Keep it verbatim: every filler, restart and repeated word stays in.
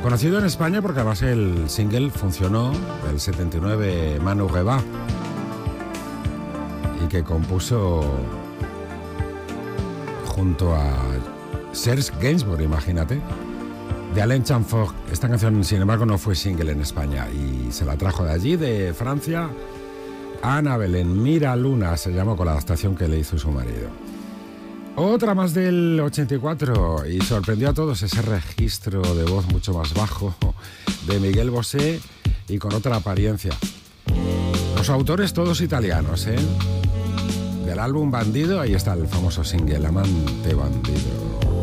Conocido en España porque además el single funcionó del setenta y nueve, Manu Guevara, y que compuso junto a Serge Gainsbourg, imagínate, de Alain Chamfort. Esta canción, sin embargo, no fue single en España y se la trajo de allí, de Francia, Ana Belén. Mira Luna se llamó, con la adaptación que le hizo su marido. Otra más del ochenta y cuatro, y sorprendió a todos ese registro de voz mucho más bajo de Miguel Bosé y con otra apariencia. Los autores todos italianos, ¿eh? Del álbum Bandido, ahí está el famoso single, Amante Bandido.